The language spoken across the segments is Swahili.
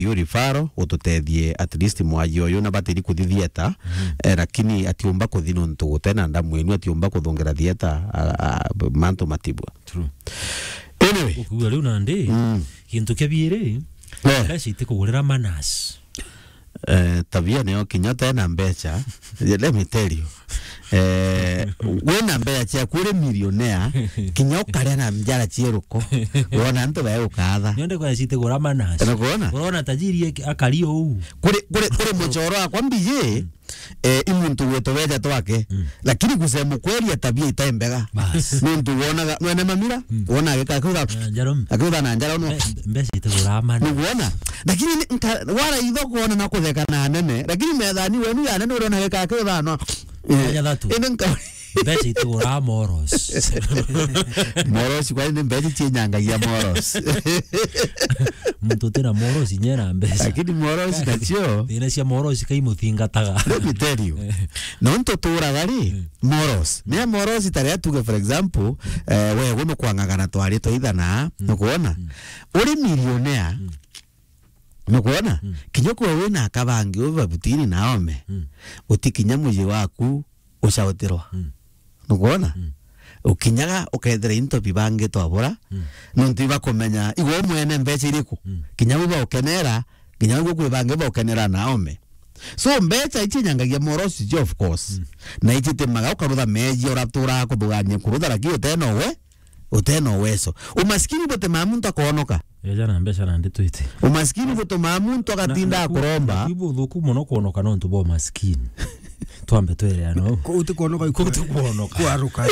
yo rifaro ututethie at least mwayo yo na batiri kuthithieta lakini atiomba kuthino ntu tena ndamwenu atiomba kuthongera thieta manto matibwa. True. Anyway, ukuwa leo nande kintu kebire rashite kugurira manas. Tabia niyo kinyota na mbecha. Let me tell you. Wena mbecha kure millionaire kinyoka ria na mjara chieruko wona nto bae ukatha nyonde kwa shite gura manas urona tajiri akario u kure mochoro akwa mbiye imuntu weto weja twake lakini kusema kweli tabia itembega muntu wonaga mwene mamira wona ageka jarom akuda na njara no mbecha itagura manas wona lakini wara itho kuona na kutheka na nene lakini methani wenu ya nene urona ageka akuda no Enenka mbecha itagura moros moros kwa nini mbecha chenyangagia moros muntu tena moros nyera mbecha lakini moros kachio ina cia moros kai muthingataga let me tell you no nto tura gari moros ne moros tare tuge for example we guno kwangagana twari to ithana no kuona uri millionaire no kuona kinyoko wewe na akabangi over butini naome utikinya muji waku ushaotirwa no kuona ukinyaga ukethera into bibange twabora nontu bakomenya igo mwene mbecha iriku kinyago ba ukenera kinyago kwibange ba ukenera naome so mbecha ichinyangagia morosi of course na ichitemaga ukarutha meji oratura kuthugania kurutha lakini uteno weso umaskini bote mamuntu akonoka jana mbecha na nditwite umaskini bote mamuntu akatinda kuromba ibo thuku muno konoka no ntubo maskini twambe twere ano kuti kuonoka kwaruka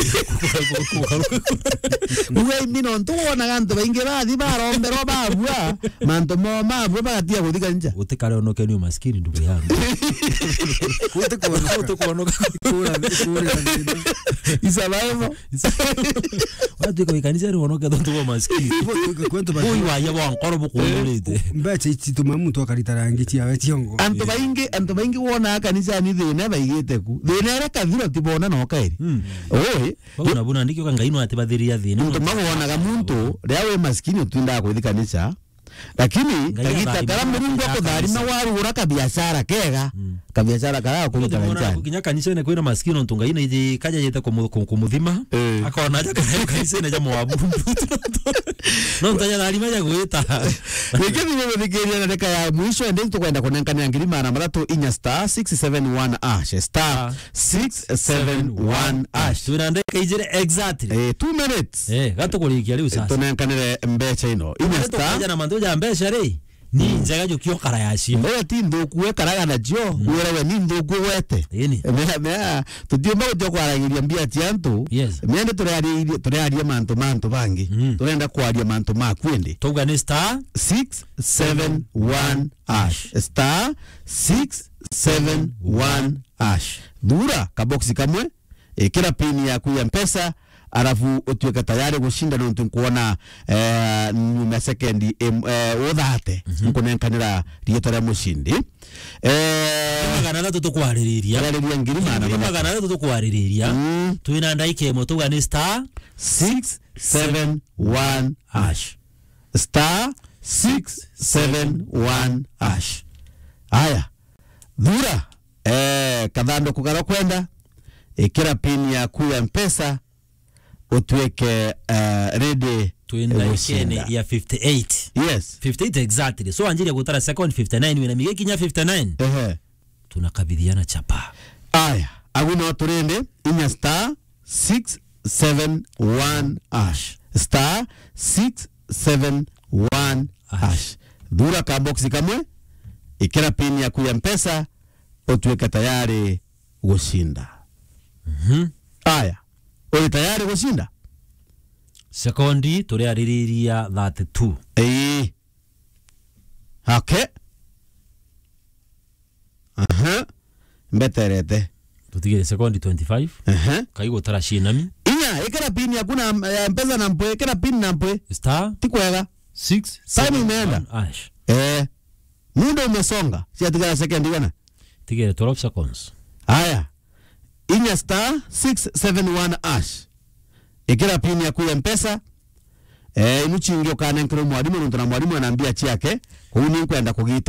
uwe mino ntona ganto bainge bathi barombero babwa manto mo mabwa bagatia guthika nja utikare onoke ni maskini ndugu yangu kuti kuonoka kura isabaivo watu ko ikanisa ri onoke ntubo maskini kwento ba uyu waye bo nkoro bukulite mbecha itituma muntu akaritara chiawe chiongo anto bainge wona kanisa ni thina baigite ku thina era kathiro tibona no kairi oi bona buna ndikyo kangaino ati bathiria thina muntu mabona muntu ria we maskini utinda kuthika kanisa lakini kagita kara murungu akutharima warura kabiashara kega kabiashara kara kuruta kanisa kinya kanisa ne kwina maskini ntunga ina ije kaja yete kumuthima akaona aja kanisa ne jamu wabu no ntanya nalima ya gwita wikendi nimefikiria ndeka ya mwisho ndio tukwenda kunenkania ngirima na maratu inya *671 ash *671 ash tunandeka ijire exactly 2 minutes gato kulikia leo sasa tunenkanire mbecha ino inya na mandoja mbecha ri ni njaga jukio kara yashi mbecha ti nduku karaga na jo wewe ni nduku wete mea tudiomba kujya kwaragiria mbia tiantu mende turearia manto bangi turenda kwaria manto makwende toga ni *671 ash *671 ash dura kaboksi kamwe kila pini ya kuya mpesa arafu utuweka tayari kushinda nontu kuona nyuma sekendi uthate nkunenkanira rietara mushindi magana na tutukwariria ngirima na magana na tutukwariria tuina ndaike mo tuga ni *671 ash *671 ash aya dhura kadhando kugara kwenda kila pini ya kuya mpesa utweke ready tuenda ikene ya 58 yes 58 exactly so anjiri kutara second 59 wina mige kinya 59 tunakabidhiana chapa aya aguna turende inya *671 ash *671 ash dura ka box kamwe ikira pin ya kuya mpesa utweke tayari gushinda aya uri tayari gushinda sekondi tureaririria 32 okay mbeterete tutigire sekondi 25 kaigo tara shinami inya ikara pin ya kuna mpesa na mpwe ikara pin na mpwe tikwega 6 time imeenda ash muda umesonga si atigara sekondi bwana tigire 12 seconds haya inya *671 ash ikira pin ya kuya mpesa inu chingi ukana nkiro mwalimu ndo na mwalimu anaambia chiake huu ni kwenda kugita